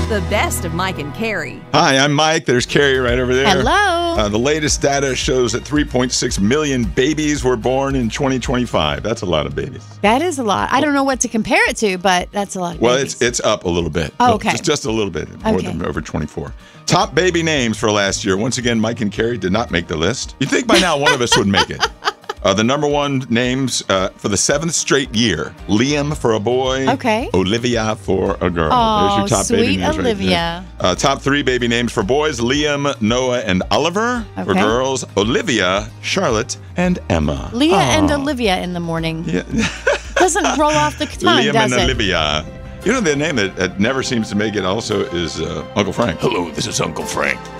The best of Mike and Carrie. Hi, I'm Mike. There's Carrie right over there. Hello. The latest data shows that 3.6 million babies were born in 2025. That's a lot of babies. That is a lot. I don't know what to compare it to, but that's a lot of babies. It's up a little bit. Oh, okay. Just a little bit, more than over 24. Top baby names for last year. Once again, Mike and Carrie did not make the list. You'd think by now one of us would make it. The number one names for the 7th straight year. Liam for a boy. Okay. Olivia for a girl. Oh, There's your top baby sweet names Olivia. right there. Top 3 baby names for boys. Liam, Noah, and Oliver. For Okay. girls, Olivia, Charlotte, and Emma. Leah and Olivia in the morning. Yeah. Doesn't roll off the tongue, Liam does and it? Olivia. You know, the name that never seems to make it also is Uncle Frank. Hello, this is Uncle Frank.